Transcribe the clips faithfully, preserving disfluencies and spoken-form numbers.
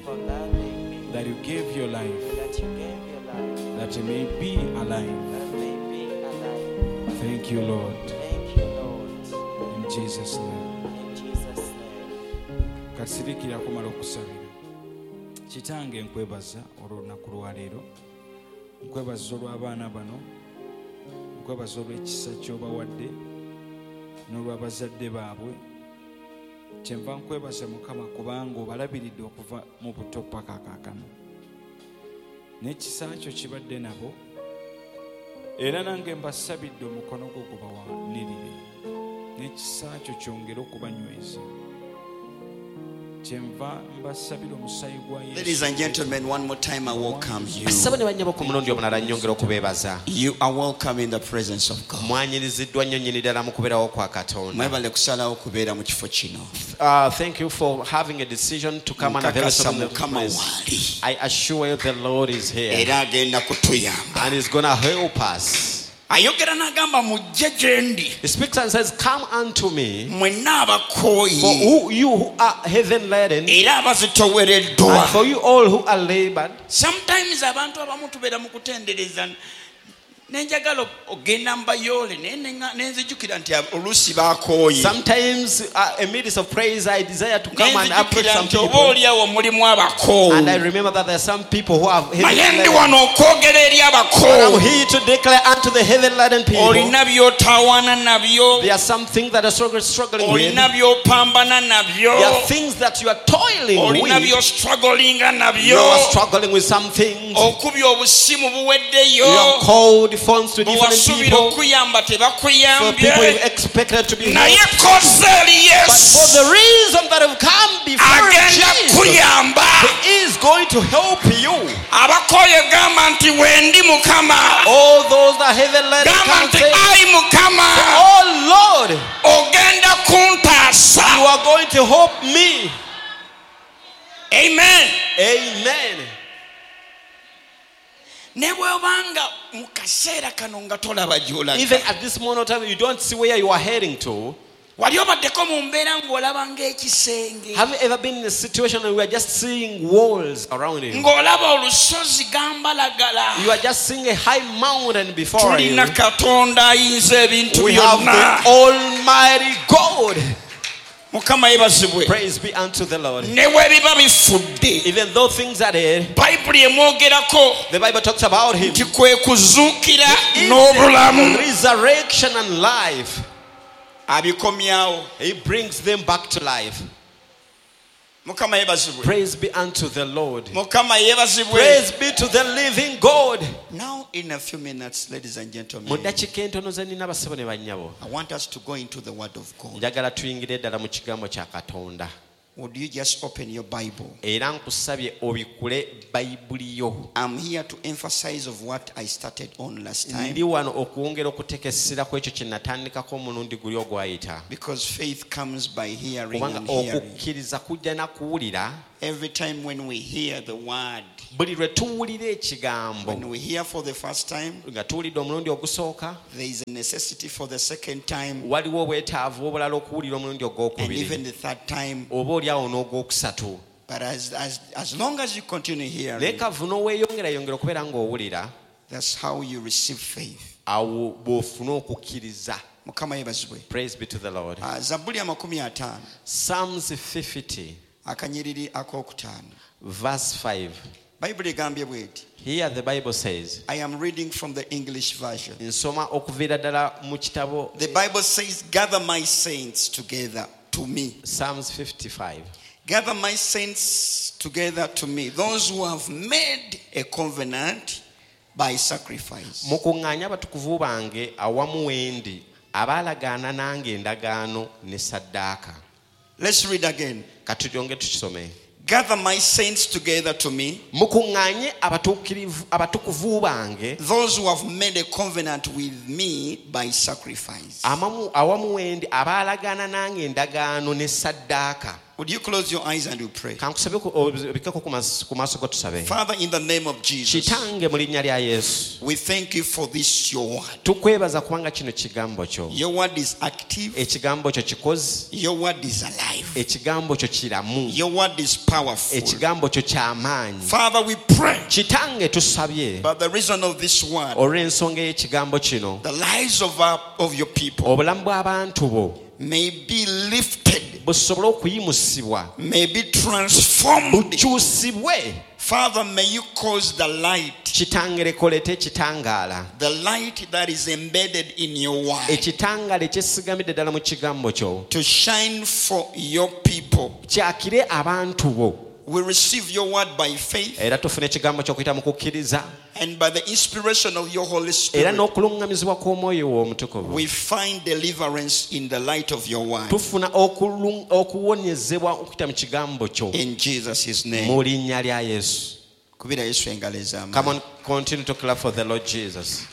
for loving me, that you gave your life, that you gave your life, that you may be alive. that may be alive. Thank you, Lord. Thank you, Lord. In Jesus' name. In Jesus' name. Kasirikira kumala okusabira. Kitange nkwebaza olw'olunaku lwa leero. Nkwebaza olw'abaana bano. Nkwebaza olw'ekisa ky'obawadde n'olw'abazadde baabwe. Kyenva nkwebaza Mukama kubanga obalabiridde okuva mu buto paka kaakano. N'ekisa kyo kibadde nabo. Era nange mbasabidde omukono gwo gubawanirire. N'ekisa kyo kyongere okubanyweza. Kyenva mbasabira omusaayi gwa Yesu. Ladies and gentlemen, one more time I welcome you. Asaba ne banyabo ku mulundi omulala nnyongera okubeebaza. You are welcome in the presence of God. Mwanyiriziddwa nnyo nnyini ddala mu kubeerawo kwa Katonda. Mwebale kusalawo kubeera mu kifo kino. Uh, thank you for having a decision to come and avail yourself in the Mukama place. wali. I assure you the Lord is here Era agenda kutuyamba. and He's going to help us. Ayogera n'agamba mujje gye ndi. He speaks and says, "Come unto me, Mwenna for abakooyi. who, you who are heaven laden, Era abazitowereddwa. and for you all who are labored." Sometimes abantu abamu tubeera mu kutendereza nenjagala ogenda mbayole nenzijukira nti oluusi bakooye. Sometimes, uh, in midst of praise, I desire to come and approach Nenzijukira some nti oba people, oliawo mulimu abakoowu. and I remember that there are some people who have heaven Naye ndi laden. wano okwogera eri I'm abakoowu. here to declare unto the heaven laden people. Olina by'otawaana nabyo. There are some things that are struggling, struggling with. Olina by'opambana nabyo. There are things that you are toiling Olina with. by'ostrugglinga You are nabyo. struggling with some things. Okubya obusimu buweddeyo. You have called phones to different Bwewasuubira people. okuyamba For people tebakuyambye. you expected to be Naye helped. koze eri But for Yesu. the reason that have come before Agenda Jesus, kuyamba. He is going to help you. Abakooye gamba nti wendi Mukama. All those that heaven led Gamba come nti say, ayi Mukama. "Oh Lord, Ogenda kuntaasa. you are going to help me." Amen. Amen. Ne bw'obanga mu kaseera kano nga tolaba gy'olaga. Even at this moment of time, you don't see where you are heading to. Wali obaddeko mu mbeera ng'olaba ng'ekisenge. Have you ever been in a situation where we are just seeing walls around you? Ng'olaba olusozi gambalagala. You are just seeing a high mountain before you. Tulina Katonda ayinza ebintu We have byonna. the Almighty God. Mukama yeebazibwe. Praise be unto the Lord. Ne bwebiba bifudde. Even though things are there, Bayibuli emwogerako the Bible talks about Him. nti kwe kuzuukira Is n'obulamu. resurrection and life. Abikomyawo. He brings them back to life. Mukama yeebazibwe. Praise be unto the Lord. Mukama yeebazibwe. Praise be to the living God. Now in a few minutes, ladies and Mu gentlemen, ddakiika entono ze nnina basebo ne bannyabo. I want us to go into the word of God. Njagala tuyingire ddala mu kigambo kya Katonda. Would you just open your Bible? Era nkusabye obikule Bayibuli yo. I'm here to emphasize of what I started on last time. Ndi wano okwongera okutekesera ku ekyo kye natandikako omulundi guli ogwayita. Because faith comes by hearing Kubanga and hearing. okukkiriza kujja na kuwulira. Every time when we hear the word, Buli lwe tuwulira ekigambo when we hear for the first time, nga tuwulidde omulundi ogusooka, there is a necessity for the second time, waliwo obwetaavu obulala okuwulira omulundi and ogwokubiri even the third time. oba oliawo n'ogwokusatu. But as, as, as long as you continue Naye hearing, kavu n'oweeyongerayongera okubeera ng'owulira, that's how you receive faith. awo bw'ofuna okukkiriza. Mukama yeebazibwe. Praise be to the Lord. Ah, Zabbuli amakumi ataano Psalms fifty, akanyiriri akokutaano. verse five. Bayibuli egambye bw'eti. Here the Bible says, I am reading from the English version. nsoma okuviira ddala mu kitabo The Bible says, gather my saints together to me. Psalms fifty-five. Gather my saints together to me. Those who have made a covenant by sacrifice. Mukuŋŋaanye abatukuvu bange awamu wendi abaalagaana nange endagaano ne saddaaka. Let's read again. Katujonge tukisome. Gather my saints together to me. Mukuŋŋaanye abatuukirivu abatukuvu bange Those who have made a covenant with me by sacrifice. amamu awamu wendi abaalagaana nange endagaano ne saddaaka. Would you close your eyes and you pray? kankusabe obikeko ku maaso go tusabe. Father, in the name of Jesus, Kitange mu linnya lya Yesu, we thank you for this your word. tukwebaza kubanga kino kigambo kyo. Your word is active. Ekigambo kyo kikozi, Your word is alive. ekigambo kyo kiramu, Your word is powerful. ekigambo kyo ky'amaanyi. Father, we pray Kitange tusabye by the reason of this word, olw'ensonga y'ekigambo kino, the lives of our, of your people obulamu bw'abantu bo may be lifted, busobole okuyimusibwa, may be transformed. bukyusibwe. Father, may you cause the light, Kitange lekolete ekitangaala, the light that is embedded in your word, ekitangaala ekyesigamidde ddala mu kigambo kyo, to shine for your people. kyakire abantu bo. We receive your word by faith Era tufune ekigambo ky'okuyita mu kukkiriza, and by the inspiration of your Holy era Spirit. n'okuluŋŋamizibwa kw'omwoyo wo omutukuvu, We find deliverance in the light of your word. tufuna okulu- okuwonyezebwa okuyita mu kigambo kyo In Jesus' name. mu linnya lya Yesu. Kubira Yesu engalo ez'amaanyi. Come on, continue to clap for the Lord Jesus.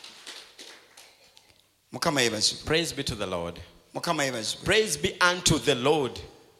Mukama yeebazibwe. Praise be to the Lord. Mukama yeebazibwe. Praise be unto the Lord.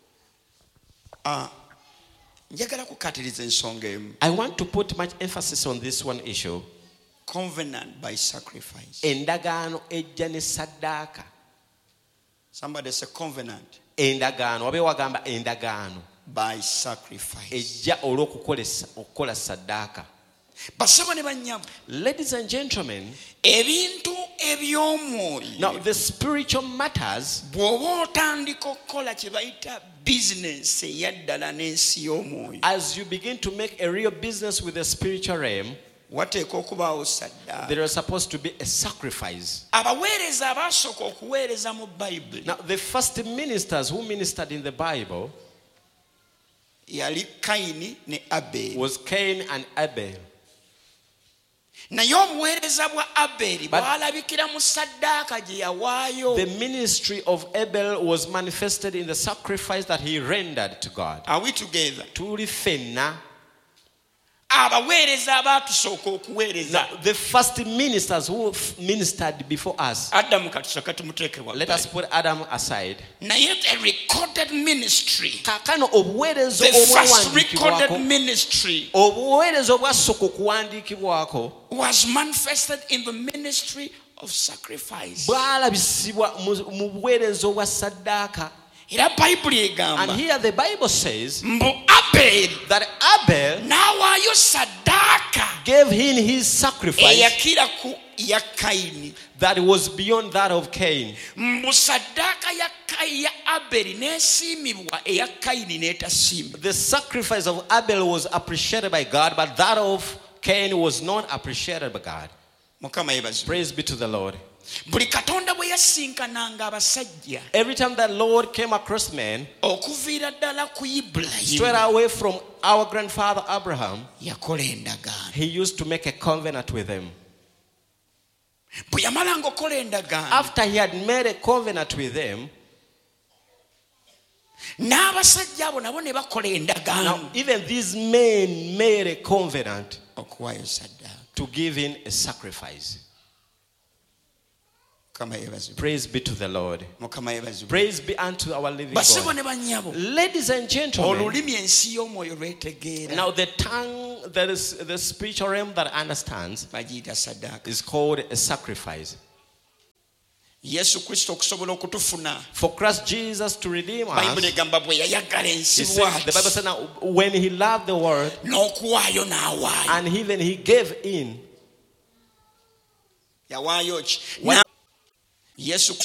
Ah, njagala kukkatiriza ensonga emu. I want to put much emphasis on this one issue. Covenant by sacrifice. Endagaano ejja ne saddaaka. Somebody say covenant Endagaano, wabe wagamba endagaano by sacrifice. ejja olw'okukolesa okukola saddaaka. Basebo ne bannyabo, Ladies and gentlemen, ebintu eby'omwoyo now the spiritual matters, bw'oba otandika okukola kye bayita bizinensi eyaddala n'ensi y'omwoyo, as you begin to make a real business with the spiritual realm, wateeka okubaawo saddaaka. there is supposed to be a sacrifice. Abaweereza abaasooka okuweereza mu bayibuli Now the first ministers who ministered in the Bible yali Kayini ne Aberi. was Cain and Abel. Naye obuweereza bwa Aberi But- bwalabikira mu saddaaka gye yawaayo. The ministry of Abel was manifested in the sacrifice that he rendered to God. Are we together? Tuli ffenna. Abaweereza abaatusooka okuweereza, Now, the first ministers who f- ministered before us, Adamu katusooka tumuteeke let us wabbali. put Adam aside. Naye the recorded ministry, Kaakano obuweereza the first recorded obwawandiikibwako, ministry obuweereza obwasooka okuwandiikibwako was manifested in the ministry of sacrifice. bwalabisibwa mu- mu buweereza obwa saddaaka. Era bayibuli And egamba here the Bible says mbu Aberi that Abel n'awaayo saddaaka gave him his sacrifice eyakira ku ya Kayini. that was beyond that of Cain. Mbu saddaaka ya Kayi ya Aberi n'esiimibwa eya Kayini n'etasiimibwa. The sacrifice of Abel was appreciated by God, but that of Cain was not appreciated by God. Mukama yeebazibwe. Praise be to the Lord. Buli Katonda bwe yasinkananga abasajja Every time that Lord came across men, okuviira ddala ku straight Ibulayimu, away from our grandfather Abraham, yakola endagaano. he used to make a covenant with them. Bwe yamalanga okola endagaano, After he had made a covenant with them, n'abasajja abo nabo ne bakola now endagaano even these men made a covenant okuwaayo saddaaka. to give in a sacrifice. Mukama yeebazibwe. Praise be to the Lord. Mukama yeebazibwe. Praise be unto our living Basebo God. ne bannyabo, Ladies and gentlemen, olulimi ensi y'omwoyo lwetegeera, now the tongue that is the spiritual realm that understands bagiyita saddaaka. is called a sacrifice. Yesu Kristo okusobola okutufuna, For Christ Jesus to redeem bayibuli us, egamba bwe yayagala he ensi said, the Bible bw'ati said now when he loved the world n'okuwaayo n'awaayo. and even he gave in, Yawaayo ki? When- Na- Yesu